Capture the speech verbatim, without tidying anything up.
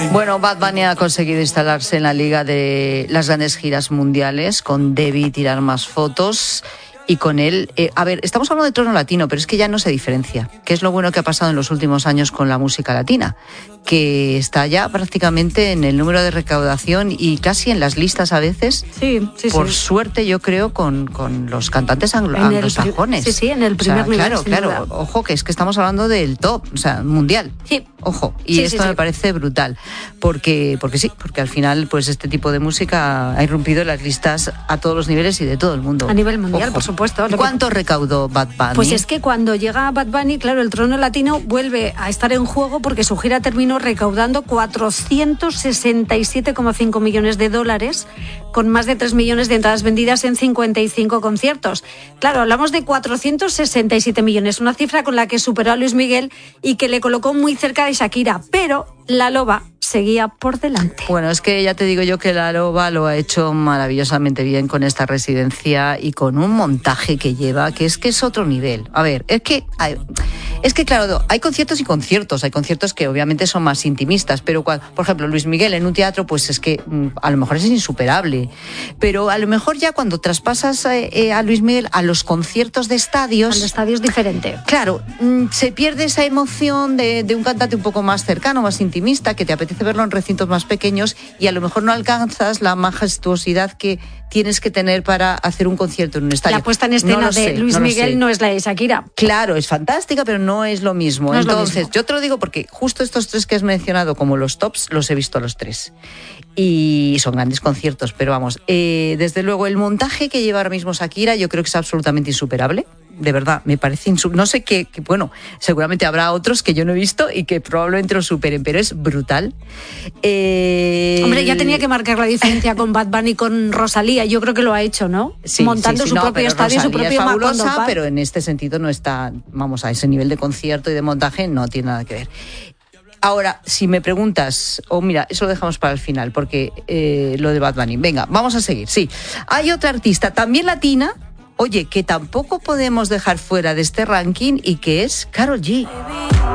Bueno, Bad Bunny ha conseguido instalarse en la liga de las grandes giras mundiales con Debí tirar más fotos. Y con él, eh, a ver, estamos hablando de trono latino, pero es que ya no se diferencia. ¿Qué es lo bueno que ha pasado en los últimos años con la música latina? Que está ya prácticamente en el número de recaudación y casi en las listas a veces. Sí, sí, por sí. suerte, yo creo, con, con los cantantes anglo- anglosajones. Sí, sí, en el primer o sea, nivel. Claro, claro. Duda. Ojo, que es que estamos hablando del top, o sea, mundial. Sí. Ojo, y sí, esto sí, me sí. parece brutal, porque porque sí, porque al final pues este tipo de música ha irrumpido en las listas a todos los niveles y de todo el mundo. A nivel mundial, Ojo. por supuesto. Lo ¿Cuánto que... recaudó Bad Bunny? Pues es que cuando llega Bad Bunny, claro, el trono latino vuelve a estar en juego porque su gira terminó recaudando cuatrocientos sesenta y siete coma cinco millones de dólares, con más de tres millones de entradas vendidas en cincuenta y cinco conciertos. Claro, hablamos de cuatrocientos sesenta y siete millones, una cifra con la que superó a Luis Miguel y que le colocó muy cerca de Shakira, pero la Loba seguía por delante. Bueno, es que ya te digo yo que la Loba lo ha hecho maravillosamente bien con esta residencia y con un montaje que lleva, que es que es otro nivel. A ver, es que hay, es que claro, hay conciertos y conciertos, hay conciertos que obviamente son más intimistas, pero cuando, por ejemplo, Luis Miguel en un teatro, pues es que a lo mejor es insuperable, pero a lo mejor ya cuando traspasas eh, a Luis Miguel a los conciertos de estadios... Al estadio es diferente. Claro, se pierde esa emoción de, de un cantante un poco más cercano, más intimista, que te apetece verlo en recintos más pequeños y a lo mejor no alcanzas la majestuosidad que tienes que tener para hacer un concierto en un estadio. La puesta en escena no de sé, Luis no Miguel no es la de Shakira. Claro, es fantástica, pero no es lo mismo. No Entonces, es lo mismo. yo te lo digo porque justo estos tres que has mencionado como los tops, los he visto a los tres. Y son grandes conciertos, pero vamos, eh, desde luego el montaje que lleva ahora mismo Shakira yo creo que es absolutamente insuperable. De verdad, me parece insuperable. No sé qué, que, bueno, seguramente habrá otros que yo no he visto y que probablemente lo superen, pero es brutal. Eh... Hombre, ya tenía que marcar la diferencia con Bad Bunny, con Rosalía. Yo creo que lo ha hecho, ¿no? Sí, montando sí, sí, su no, propio estadio, Rosalía su propio es fabulosa, Macondo Park. pero en este sentido no está, vamos, a ese nivel de concierto y de montaje no tiene nada que ver. Ahora, si me preguntas, o oh, mira, eso lo dejamos para el final, porque eh, lo de Bad Bunny. Venga, vamos a seguir, sí. Hay otra artista, también latina, oye, que tampoco podemos dejar fuera de este ranking y que es Karol G.